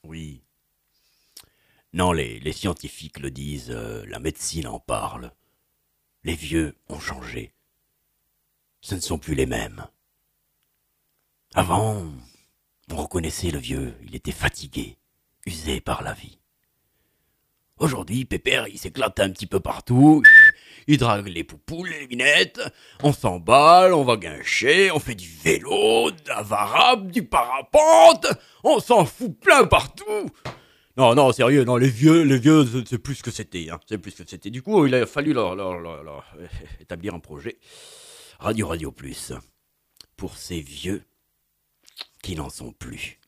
Oui. Non, les scientifiques le disent, la médecine en parle. Les vieux ont changé. Ce ne sont plus les mêmes. Avant, on reconnaissait le vieux, il était fatigué, usé par la vie. Aujourd'hui, Pépère, il s'éclate un petit peu partout, il drague les poupoules, les minettes, on s'emballe, on va guincher, on fait du vélo, de la varap, du parapente, on s'en fout plein partout. Non, non, sérieux, non, les vieux, c'est plus ce que c'était, hein, c'est plus ce que c'était. Du coup, il a fallu leur établir un projet, Radio Plus, pour ces vieux qui n'en sont plus.